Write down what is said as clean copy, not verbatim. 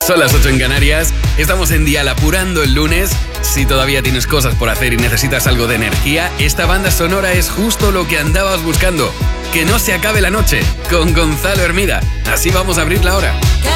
Son las 8 en Canarias, estamos en Dial apurando el lunes. Si todavía tienes cosas por hacer y necesitas algo de energía, esta banda sonora es justo lo que andabas buscando. Que no se acabe la noche, con Gonzalo Hermida. Así vamos a abrir la hora.